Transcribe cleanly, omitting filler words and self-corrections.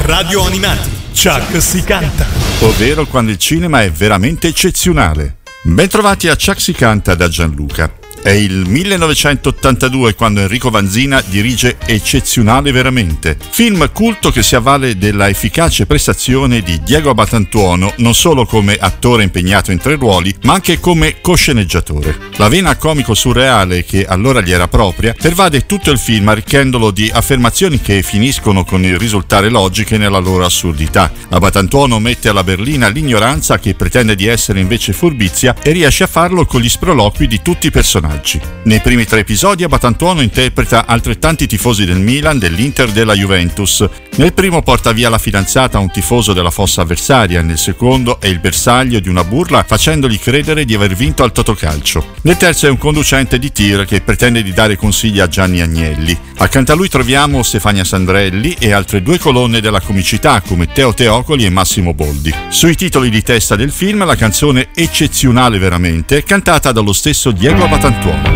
Radio Animati, Chuck si canta. Ovvero quando il cinema è veramente eccezionale. Bentrovati a Chuck si canta da Gianluca. È il 1982 quando Enrico Vanzina dirige Eccezionale veramente, film culto che si avvale della efficace prestazione di Diego Abatantuono non solo come attore impegnato in 3 ruoli, ma anche come cosceneggiatore. La vena comico-surreale che allora gli era propria pervade tutto il film, arricchendolo di affermazioni che finiscono con il risultare logiche nella loro assurdità. Abatantuono mette alla berlina l'ignoranza che pretende di essere invece furbizia e riesce a farlo con gli sproloqui di tutti i personaggi. Nei primi 3 episodi Abatantuono interpreta altrettanti tifosi del Milan, dell'Inter e della Juventus. Nel primo porta via la fidanzata a un tifoso della fossa avversaria, nel secondo è il bersaglio di una burla facendogli credere di aver vinto al Totocalcio. Nel terzo è un conducente di tir che pretende di dare consigli a Gianni Agnelli. Accanto a lui troviamo Stefania Sandrelli e altre 2 colonne della comicità come Teo Teocoli e Massimo Boldi. Sui titoli di testa del film la canzone Eccezionale veramente, cantata dallo stesso Diego Abatantuono.